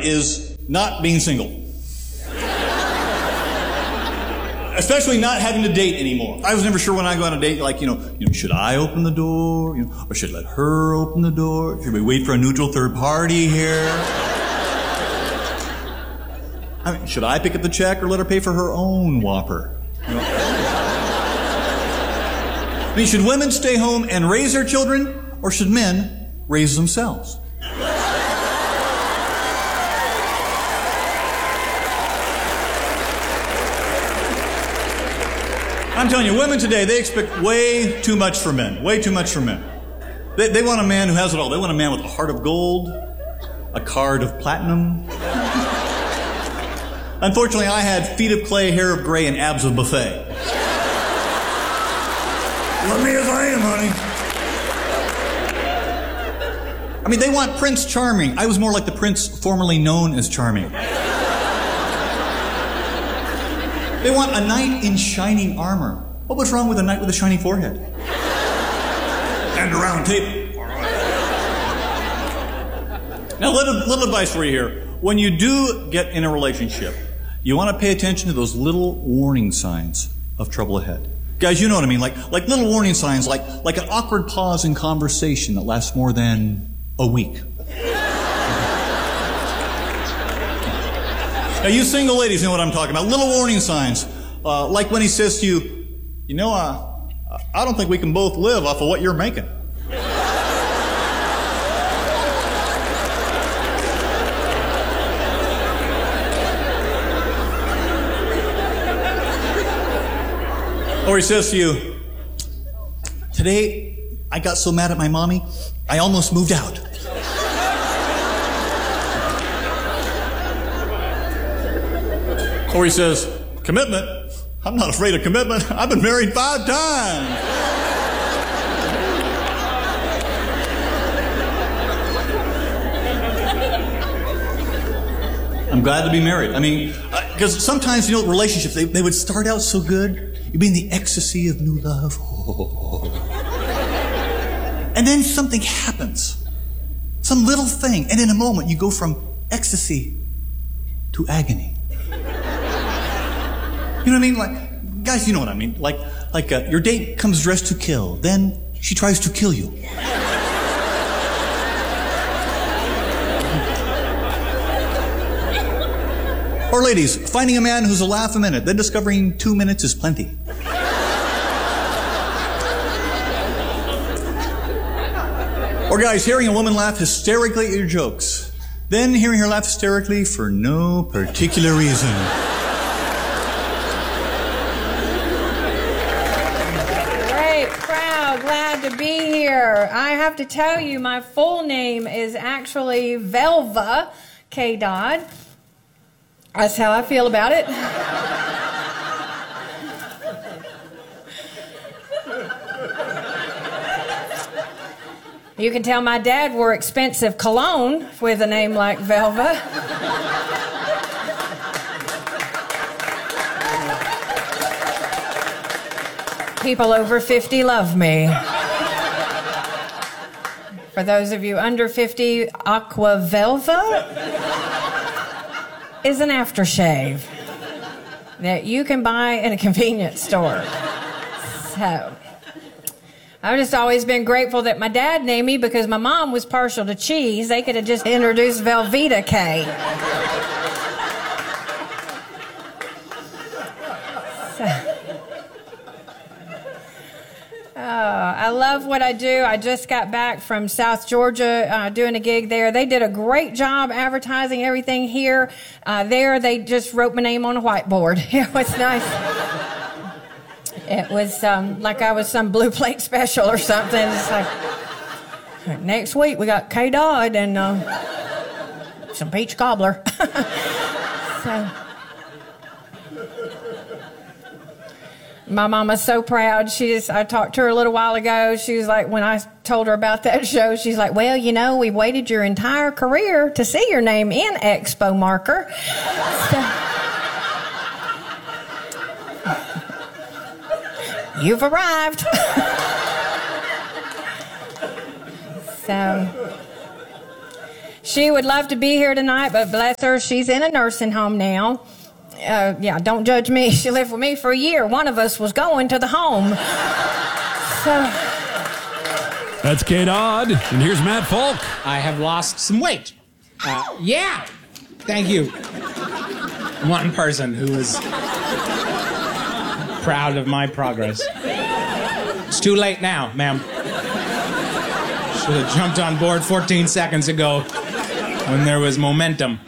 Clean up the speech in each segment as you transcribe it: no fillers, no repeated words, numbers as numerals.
is not being single. Especially not having to date anymore. I was never sure when I go on a date, like, should I open the door? Or should I let her open the door? Should we wait for a neutral third party here? I mean, should I pick up the check or let her pay for her own Whopper? I mean, should women stay home and raise their children, or should men raise themselves? I'm telling you, women today, they expect way too much from men. Way too much from men. They want a man who has it all. They want a man with a heart of gold, a card of platinum. Unfortunately, I had feet of clay, hair of gray, and abs of buffet. Love me as I am, honey. I mean, they want Prince Charming. I was more like the prince formerly known as Charming. They want a knight in shining armor. What was wrong with a knight with a shiny forehead? And a round table. Now, little advice for you here. When you do get in a relationship, you want to pay attention to those little warning signs of trouble ahead. Guys, you know what I mean? Like little warning signs, like an awkward pause in conversation that lasts more than a week. Now, you single ladies know what I'm talking about. Little warning signs. Like when he says to you, I don't think we can both live off of what you're making. Or he says to you, today I got so mad at my mommy, I almost moved out. Or he says, commitment? I'm not afraid of commitment. I've been married 5 times. I'm glad to be married. I mean, because sometimes, relationships, they would start out so good. You'd be in the ecstasy of new love. And then something happens. Some little thing. And in a moment, you go from ecstasy to agony. You know what I mean? Like, guys, you know what I mean. Like your date comes dressed to kill. Then she tries to kill you. Or ladies, finding a man who's a laugh a minute, then discovering 2 minutes is plenty. Or guys, hearing a woman laugh hysterically at your jokes, then hearing her laugh hysterically for no particular reason. Glad to be here. I have to tell you, my full name is actually Velva K. Dodd. That's how I feel about it. You can tell my dad wore expensive cologne with a name like Velva. People over 50 love me. For those of you under 50, Aqua Velva is an aftershave that you can buy in a convenience store. So, I've just always been grateful that my dad named me because my mom was partial to cheese. They could have just introduced Velveeta K. I love what I do. I just got back from South Georgia doing a gig there. They did a great job advertising everything here. There, they just wrote my name on a whiteboard. It was nice. It was like I was some blue plate special or something. It's like, next week we got K. Dodd and some peach cobbler. So... My mama's so proud. I talked to her a little while ago. She was like, when I told her about that show, she's like, well, we waited your entire career to see your name in Expo Marker. So, you've arrived. So, She would love to be here tonight, but bless her, she's in a nursing home now. Yeah, don't judge me. She lived with me for a year. One of us was going to the home. So... That's Kate Odd, and here's Matt Falk. I have lost some weight. Yeah, thank you. One person who is proud of my progress. It's too late now, ma'am. Should have jumped on board 14 seconds ago when there was momentum.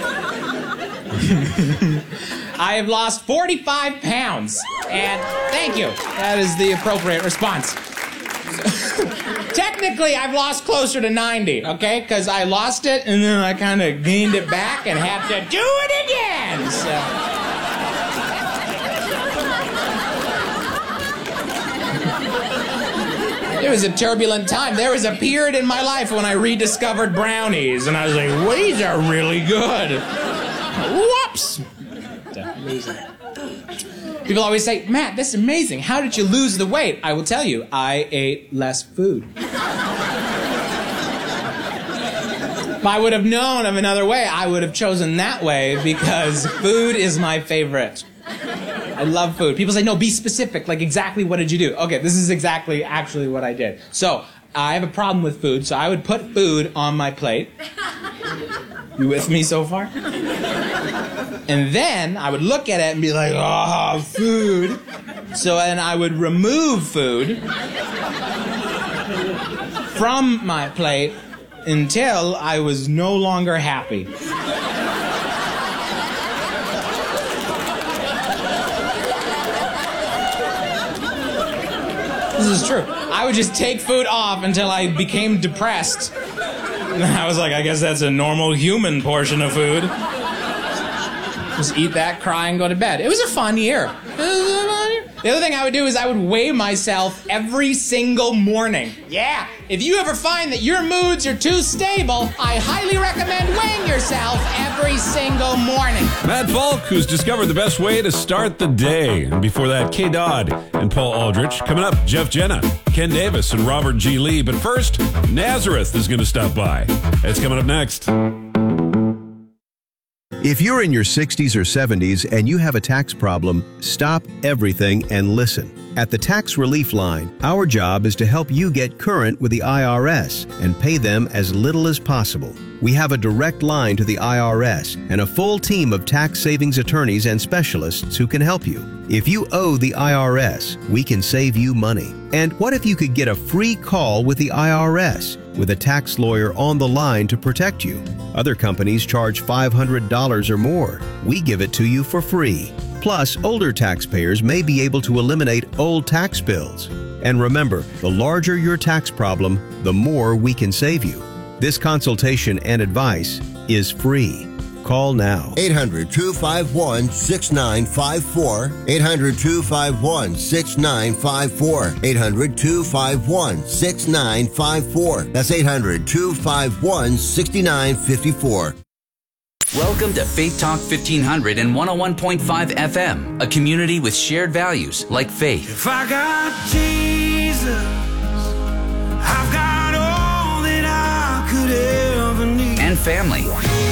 I have lost 45 pounds, and thank you. That is the appropriate response. Technically, I've lost closer to 90, okay? Because I lost it, and then I kind of gained it back and have to do it again. So. It was a turbulent time. There was a period in my life when I rediscovered brownies, and I was like, well, these are really good. Whoops! People always say, Matt, this is amazing. How did you lose the weight? I will tell you, I ate less food. If I would have known of another way, I would have chosen that way because food is my favorite. I love food. People say, no, be specific. Like, exactly what did you do? Okay, this is actually what I did. So, I have a problem with food, so I would put food on my plate. You with me so far? And then I would look at it and be like, oh, food. So then I would remove food from my plate until I was no longer happy. This is true. I would just take food off until I became depressed. And I was like, I guess that's a normal human portion of food. Just eat that, cry, and go to bed. It was a fun year. The other thing I would do is I would weigh myself every single morning. Yeah, if you ever find that your moods are too stable, I highly recommend weighing yourself every single morning. Matt Falk, who's discovered the best way to start the day. And before that, Kay Dodd and Paul Aldrich. Coming up, Jeff Jenna, Ken Davis, and Robert G. Lee. But first, Nazareth is going to stop by. It's coming up next. If you're in your 60s or 70s and you have a tax problem, stop everything and listen. At the Tax Relief Line, our job is to help you get current with the IRS and pay them as little as possible. We have a direct line to the IRS and a full team of tax savings attorneys and specialists who can help you. If you owe the IRS, we can save you money. And what if you could get a free call with the IRS with a tax lawyer on the line to protect you? Other companies charge $500 or more. We give it to you for free. Plus, older taxpayers may be able to eliminate old tax bills. And remember, the larger your tax problem, the more we can save you. This consultation and advice is free. Call now. 800-251-6954. 800-251-6954. 800-251-6954. That's 800-251-6954. Welcome to Faith Talk 1500 and 101.5 FM, a community with shared values like faith. If I got Jesus, I've got all that I could ever need. And family.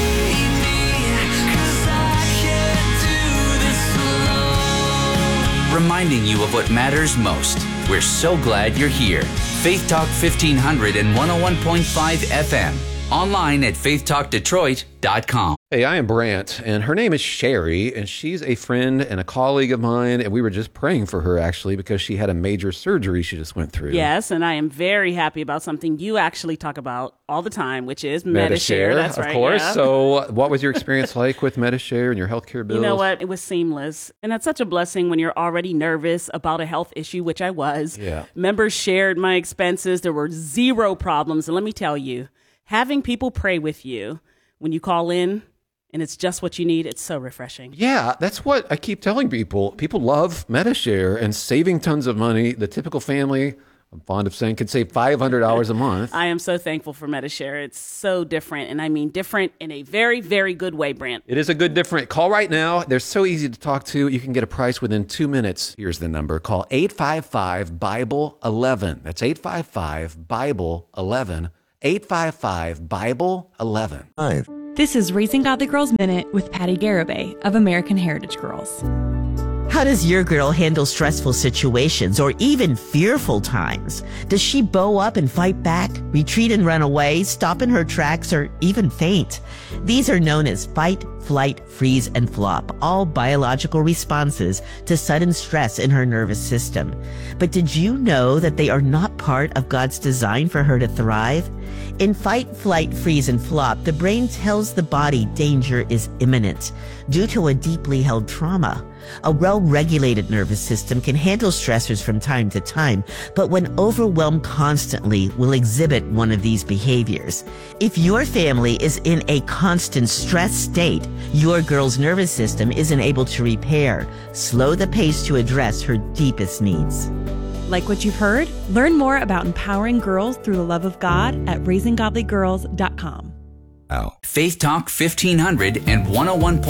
Reminding you of what matters most. We're so glad you're here. Faith Talk 1500 and 101.5 FM. Online at faithtalkdetroit.com. Hey, I am Brant, and her name is Sherry, and she's a friend and a colleague of mine, and we were just praying for her, actually, because she had a major surgery she just went through. Yes, and I am very happy about something you actually talk about all the time, which is Medi-Share. That's right, of course. Yeah. So what was your experience like with Medi-Share and your healthcare bills? You know what? It was seamless, and that's such a blessing when you're already nervous about a health issue, which I was. Yeah. Members shared my expenses. There were zero problems, and let me tell you, having people pray with you when you call in, and it's just what you need, it's so refreshing. Yeah, that's what I keep telling people. People love Medi-Share and saving tons of money. The typical family, I'm fond of saying, could save $500 a month. I am so thankful for Medi-Share. It's so different, and I mean different in a very, very good way, Brant. It is a good different. Call right now. They're so easy to talk to. You can get a price within 2 minutes. Here's the number. Call 855-BIBLE-11. That's 855-BIBLE-11. 855-BIBLE-11. This is Raising Godly Girls Minute with Patty Garibay of American Heritage Girls. How does your girl handle stressful situations or even fearful times? Does she bow up and fight back, retreat and run away, stop in her tracks, or even faint? These are known as fight, flight, freeze, and flop, all biological responses to sudden stress in her nervous system. But did you know that they are not part of God's design for her to thrive? In fight, flight, freeze, and flop, the brain tells the body danger is imminent due to a deeply held trauma. A well-regulated nervous system can handle stressors from time to time, but when overwhelmed constantly will exhibit one of these behaviors. If your family is in a constant stress state, your girl's nervous system isn't able to repair, slow the pace to address her deepest needs. Like what you've heard? Learn more about empowering girls through the love of God at raisinggodlygirls.com. Faith Talk 1500 and 101.